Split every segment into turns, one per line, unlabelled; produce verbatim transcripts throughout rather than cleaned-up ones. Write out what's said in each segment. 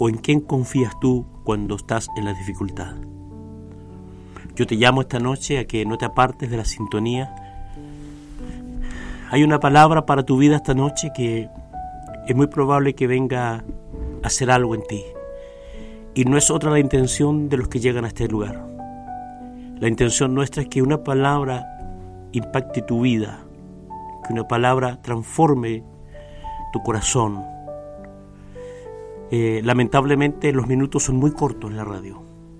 o en quién confías tú cuando estás en la dificultad? Yo te llamo esta noche a que no te apartes de la sintonía. Hay una palabra para tu vida esta noche que es muy probable que venga a hacer algo en ti. Y no es otra la intención de los que llegan a este lugar. La intención nuestra es que una palabra impacte tu vida, que una palabra transforme tu corazón. Eh, lamentablemente los minutos son muy cortos en la radio.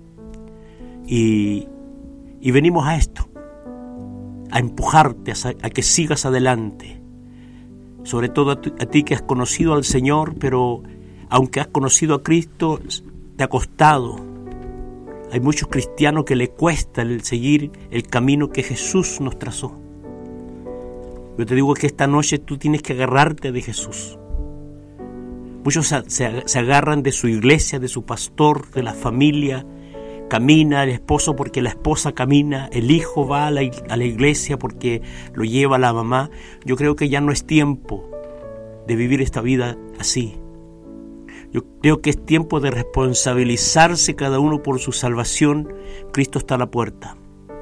Y, y venimos a esto, a empujarte, a, a que sigas adelante. Sobre todo a, tu, a ti que has conocido al Señor, pero aunque has conocido a Cristo, te ha costado. Hay muchos cristianos que le cuesta el seguir el camino que Jesús nos trazó. Yo te digo que esta noche tú tienes que agarrarte de Jesús. Muchos se, se, se agarran de su iglesia, de su pastor, de la familia. Camina el esposo porque la esposa camina, el hijo va a la, a la iglesia porque lo lleva la mamá. Yo creo que ya no es tiempo de vivir esta vida así. Yo creo que es tiempo de responsabilizarse cada uno por su salvación. Cristo está a la puerta.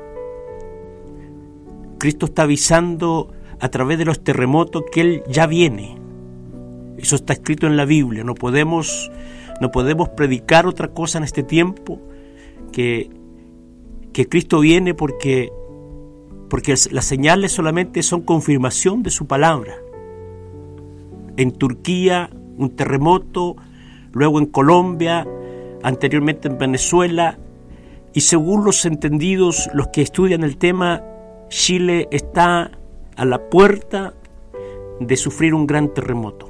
Cristo está avisando a través de los terremotos que Él ya viene. Eso está escrito en la Biblia. No podemos, no podemos predicar otra cosa en este tiempo que, que Cristo viene porque, porque las señales solamente son confirmación de su palabra. En Turquía, un terremoto, luego en Colombia, anteriormente en Venezuela, y según los entendidos, los que estudian el tema, Chile está a la puerta de sufrir un gran terremoto.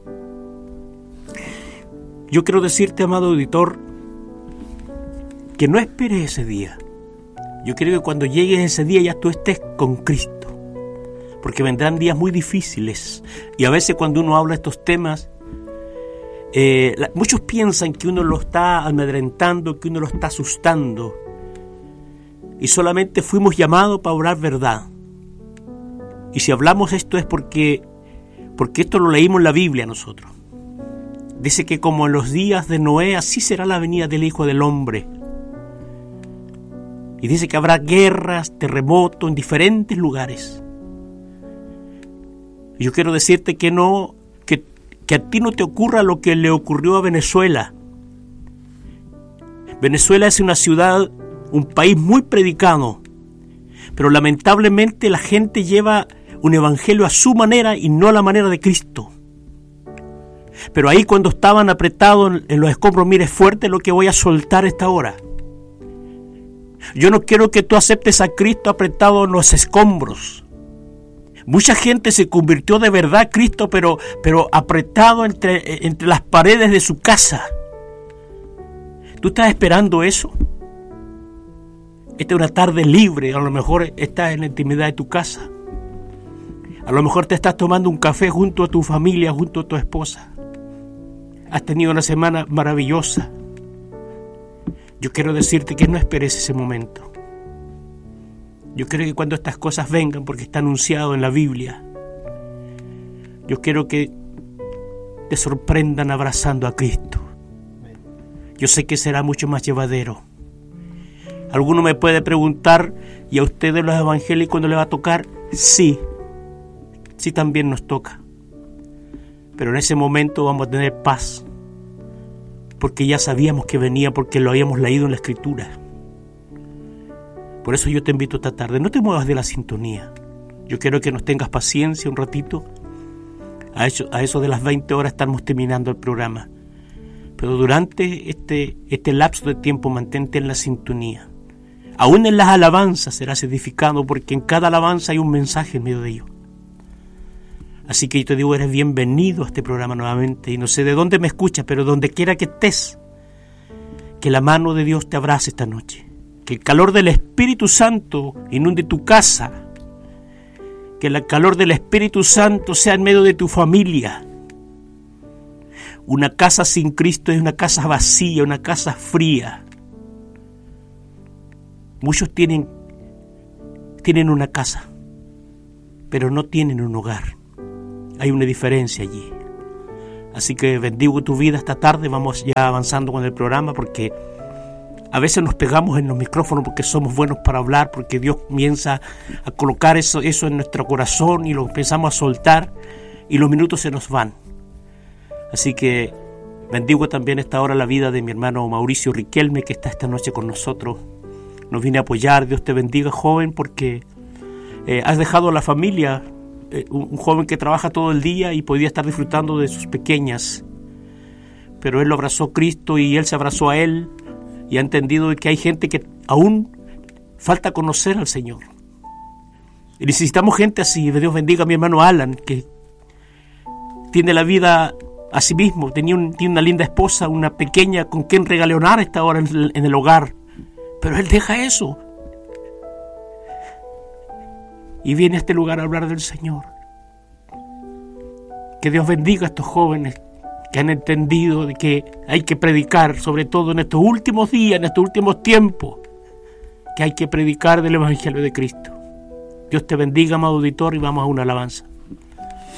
Yo quiero decirte, amado auditor, que no esperes ese día. Yo creo que cuando llegue ese día ya tú estés con Cristo, porque vendrán días muy difíciles, y a veces cuando uno habla de estos temas, Eh, la, muchos piensan que uno lo está amedrentando, que uno lo está asustando, y solamente fuimos llamados para hablar verdad. Y si hablamos esto es porque, porque esto lo leímos en la Biblia nosotros. Dice que como en los días de Noé, así será la venida del Hijo del Hombre. Y dice que habrá guerras, terremotos en diferentes lugares. Y yo quiero decirte que no... que a ti no te ocurra lo que le ocurrió a Venezuela. Venezuela es una ciudad, un país muy predicado, pero lamentablemente la gente lleva un evangelio a su manera y no a la manera de Cristo. Pero ahí cuando estaban apretados en los escombros, mire, fuerte lo que voy a soltar esta hora. Yo no quiero que tú aceptes a Cristo apretado en los escombros. Mucha gente se convirtió de verdad a Cristo, pero, pero apretado entre, entre las paredes de su casa. ¿Tú estás esperando eso? Esta es una tarde libre, a lo mejor estás en la intimidad de tu casa. A lo mejor te estás tomando un café junto a tu familia, junto a tu esposa. Has tenido una semana maravillosa. Yo quiero decirte que no esperes ese momento. Yo creo que cuando estas cosas vengan, porque está anunciado en la Biblia, yo quiero que te sorprendan abrazando a Cristo. Yo sé que será mucho más llevadero. Alguno me puede preguntar, ¿y a ustedes los evangélicos no les va a tocar? Sí, sí también nos toca. Pero en ese momento vamos a tener paz, porque ya sabíamos que venía, porque lo habíamos leído en la Escritura. Por eso yo te invito esta tarde, no te muevas de la sintonía. Yo quiero que nos tengas paciencia un ratito. A eso, a eso de las veinte horas estamos terminando el programa. Pero durante este, este lapso de tiempo mantente en la sintonía. Aún en las alabanzas serás edificado, porque en cada alabanza hay un mensaje en medio de ello. Así que yo te digo, eres bienvenido a este programa nuevamente. Y no sé de dónde me escuchas, pero donde quiera que estés, que la mano de Dios te abrace esta noche. Que el calor del Espíritu Santo inunde tu casa. Que el calor del Espíritu Santo sea en medio de tu familia. Una casa sin Cristo es una casa vacía, una casa fría. Muchos tienen, tienen una casa, pero no tienen un hogar. Hay una diferencia allí. Así que bendigo tu vida esta tarde. Vamos ya avanzando con el programa, porque a veces nos pegamos en los micrófonos porque somos buenos para hablar, porque Dios comienza a colocar eso, eso en nuestro corazón y lo empezamos a soltar y los minutos se nos van. Así que bendigo también esta hora la vida de mi hermano Mauricio Riquelme, que está esta noche con nosotros. Nos viene a apoyar. Dios te bendiga, joven, porque eh, has dejado a la familia, eh, un, un joven que trabaja todo el día y podía estar disfrutando de sus pequeñas. Pero él lo abrazó Cristo y él se abrazó a él y ha entendido que hay gente que aún falta conocer al Señor. Y necesitamos gente así. Dios bendiga a mi hermano Alan, que tiene la vida a sí mismo. Tenía un, tiene una linda esposa, una pequeña con quien regalonar esta hora en el, en el hogar. Pero él deja eso y viene a este lugar a hablar del Señor. Que Dios bendiga a estos jóvenes que han entendido de que hay que predicar, sobre todo en estos últimos días, en estos últimos tiempos, que hay que predicar del Evangelio de Cristo. Dios te bendiga, amado auditor, y vamos a una alabanza.